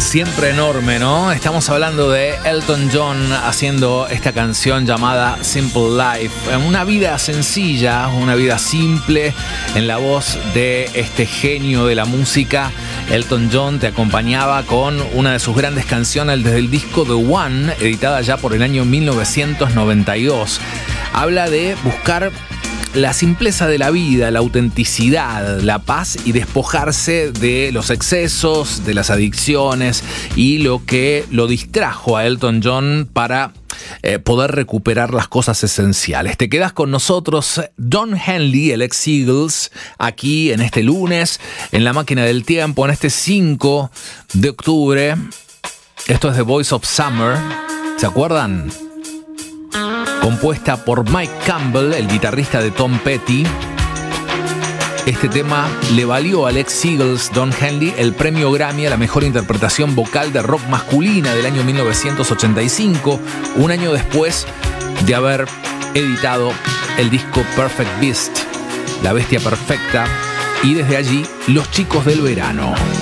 siempre enorme, ¿no? Estamos hablando de Elton John haciendo esta canción llamada Simple Life. Una vida sencilla, una vida simple, en la voz de este genio de la música. Elton John te acompañaba con una de sus grandes canciones desde el disco The One, editada ya por el año 1992. Habla de buscar la simpleza de la vida, la autenticidad, la paz y despojarse de los excesos, de las adicciones y lo que lo distrajo a Elton John para poder recuperar las cosas esenciales. Te quedas con nosotros, Don Henley, el ex Eagles, aquí en este lunes, en la máquina del tiempo, en este 5 de octubre. Esto es The Voice of Summer. ¿Se acuerdan? Compuesta por Mike Campbell, el guitarrista de Tom Petty. Este tema le valió al ex Eagles Don Henley el premio Grammy a la mejor interpretación vocal de rock masculina del año 1985, un año después de haber editado el disco Perfect Beast, La Bestia Perfecta, y desde allí Los Chicos del Verano.